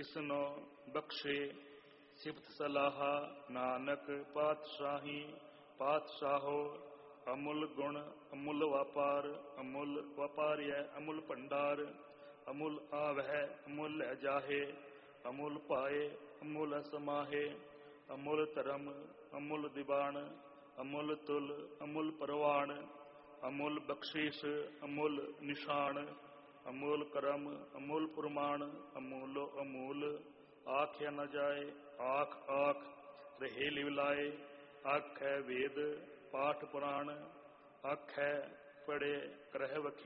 ਕਿਸਨੋ ਬਖਸ਼ੇ ਸਿਫਤ ਸਲਾਹਾ ਨਾਨਕ ਪਾਤਸ਼ਾਹੀ ਪਾਤਸ਼ਾਹੋ ਅਮੁੱਲ ਗੁਣ ਅਮੁੱਲ ਵਾਪਾਰ ਅਮੁੱਲ ਵਪਾਰਿਐ ਅਮੁੱਲ ਭੰਡਾਰ ਅਮੁੱਲ ਆਵਹਿ ਅਮੁੱਲ ਲੈ ਜਾਹੇ ਅਮੁੱਲ ਪਾਏ ਅਮੁੱਲ ਸਮਾਹੇ ਅਮੁੱਲ ਧਰਮ ਅਮੁੱਲ ਦੀਵਾਨ ਅਮੁੱਲ ਤੁਲ ਅਮੁੱਲ ਪਰਵਾਨ ਅਮੁੱਲ ਬਖਸ਼ੀਸ਼ ਅਮੁੱਲ ਨਿਸ਼ਾਨ ਅਮੁੱਲ ਕਰਮ ਅਮੁੱਲ ਪ੍ਰਮਾਣ ਅਮੁੱਲੋ ਅਮੂਲ ਆਖਿਆ ਨ ਜਾਏ ਆਖ ਆਖ ਰਹੇ ਲਿਵਲਾਏ ਆਖੈ ਵੇਦ ਪਾਠ ਪੁਰਾਣ ਆਖੈ ਪੜੇ ਕਰਹਿ ਵਖੀ